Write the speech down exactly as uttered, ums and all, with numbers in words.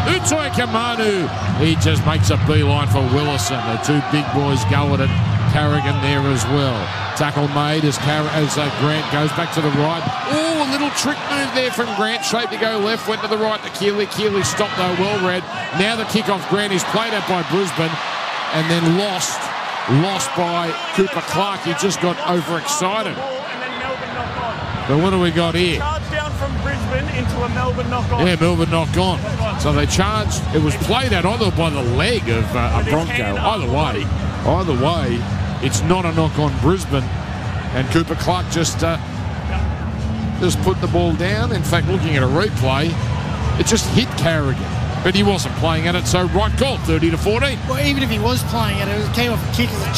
Utoi Kamanu, he just makes a beeline for Willison. The two big boys go at it. Carrigan there as well. Tackle made as, Car- as uh, Grant goes back to the right. Oh, a little trick move there from Grant. Shape to go left, went to the right to Keeley. Keeley stopped though, well read. Now the kick-off, Grant is played out by Brisbane and then lost. Lost by Cooper Clark. He just got overexcited. But what do we got here? Charge down from Brisbane into a Melbourne knock-on. Yeah, Melbourne knock on. So they charged. It was played out either by the leg of uh, a Bronco. Either way, either way, it's not a knock on Brisbane. And Cooper Clark just uh, just put the ball down. In fact, looking at a replay, it just hit Carrigan. But he wasn't playing at it, so right call, thirty to fourteen. Well, even if he was playing at it, it came off a kick as a